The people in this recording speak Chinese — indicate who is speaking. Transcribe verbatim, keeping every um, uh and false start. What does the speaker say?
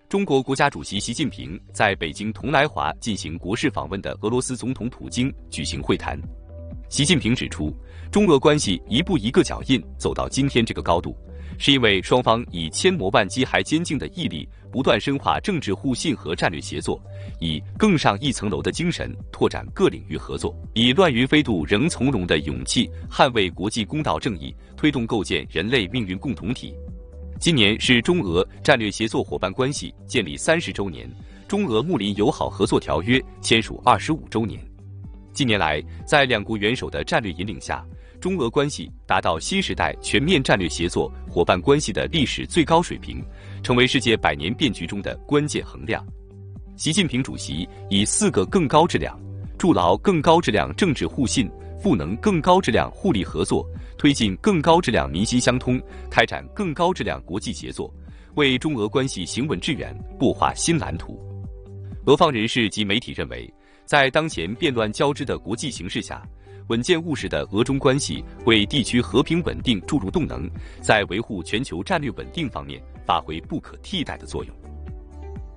Speaker 1: 中国国家主席习近平在北京同来华进行国事访问的俄罗斯总统普京举行会谈。习近平指出，中俄关系一步一个脚印走到今天这个高度，是因为双方以千磨万击还坚劲的毅力，不断深化政治互信和战略协作，以更上一层楼的精神拓展各领域合作，以乱云飞渡仍从容的勇气捍卫国际公道正义，推动构建人类命运共同体。今年是中俄战略协作伙伴关系建立三十周年，中俄睦邻友好合作条约签署二十五周年。近年来，在两国元首的战略引领下，中俄关系达到新时代全面战略协作伙伴关系的历史最高水平，成为世界百年变局中的关键衡量。习近平主席以四个更高质量，筑牢更高质量政治互信，赋能更高质量互利合作，推进更高质量民心相通，开展更高质量国际协作，为中俄关系行稳致远擘画新蓝图。俄方人士及媒体认为，在当前变乱交织的国际形势下，稳健务实的俄中关系为地区和平稳定注入动能，在维护全球战略稳定方面发挥不可替代的作用。